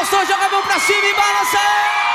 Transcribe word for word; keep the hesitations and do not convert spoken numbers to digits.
gostou, joga a mão pra cima e balança!